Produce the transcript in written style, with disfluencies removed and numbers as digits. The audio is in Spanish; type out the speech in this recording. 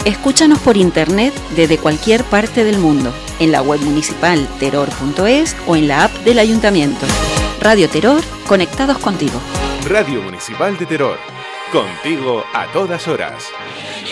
Escúchanos por internet desde cualquier parte del mundo, en la web municipal teror.es o en la app del ayuntamiento. Radio Teror, conectados contigo. Radio Municipal de Teror, contigo a todas horas.